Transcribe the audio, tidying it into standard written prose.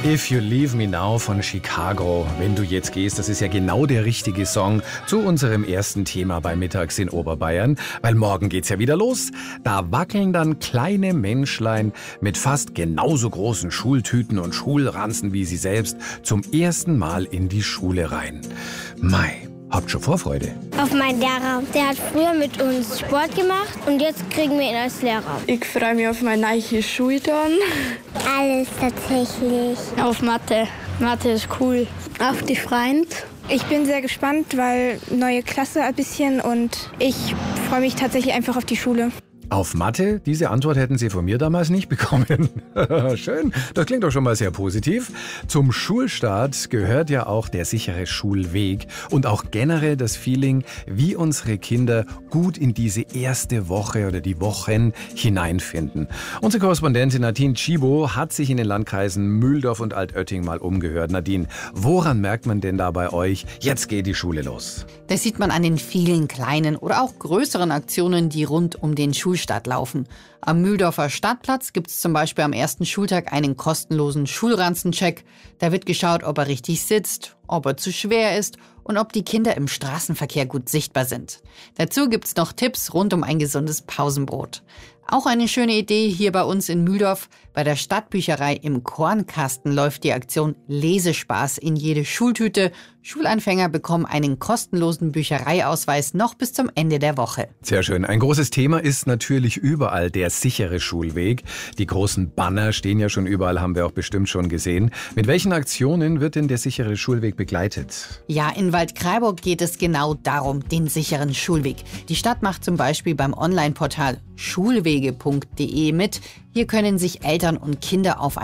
If You Leave Me Now von Chicago. Wenn du jetzt gehst, das ist ja genau der richtige Song zu unserem ersten Thema bei Mittags in Oberbayern. Weil morgen geht's ja wieder los. Da wackeln dann kleine Menschlein mit fast genauso großen Schultüten und Schulranzen wie sie selbst zum ersten Mal in die Schule rein. Mei, habt schon Vorfreude? Auf meinen Lehrer. Der hat früher mit uns Sport gemacht und jetzt kriegen wir ihn als Lehrer. Ich freue mich auf meine neue Schule dann. Alles tatsächlich. Auf Mathe. Mathe ist cool. Auf die Freund. Ich bin sehr gespannt, weil neue Klasse ein bisschen und ich freue mich tatsächlich einfach auf die Schule. Auf Mathe? Diese Antwort hätten Sie von mir damals nicht bekommen. Schön, das klingt doch schon mal sehr positiv. Zum Schulstart gehört ja auch der sichere Schulweg und auch generell das Feeling, wie unsere Kinder gut in diese erste Woche oder die Wochen hineinfinden. Unsere Korrespondentin Nadine Tschibo hat sich in den Landkreisen Mühldorf und Altötting mal umgehört. Nadine, woran merkt man denn da bei euch, jetzt geht die Schule los? Das sieht man an den vielen kleinen oder auch größeren Aktionen, die rund um den Schulstart laufen. Am Mühldorfer Stadtplatz gibt es zum Beispiel am ersten Schultag einen kostenlosen Schulranzencheck. Da wird geschaut, ob er richtig sitzt, ob er zu schwer ist und ob die Kinder im Straßenverkehr gut sichtbar sind. Dazu gibt es noch Tipps rund um ein gesundes Pausenbrot. Auch eine schöne Idee hier bei uns in Mühldorf. Bei der Stadtbücherei im Kornkasten läuft die Aktion Lesespaß in jede Schultüte. Schulanfänger bekommen einen kostenlosen Büchereiausweis noch bis zum Ende der Woche. Sehr schön. Ein großes Thema ist natürlich überall der sichere Schulweg. Die großen Banner stehen ja schon überall, haben wir auch bestimmt schon gesehen. Mit welchen Aktionen wird denn der sichere Schulweg begleitet? Ja, in Waldkraiburg geht es genau darum, den sicheren Schulweg. Die Stadt macht zum Beispiel beim Online-Portal schulwege.de mit. Hier können sich Eltern und Kinder auf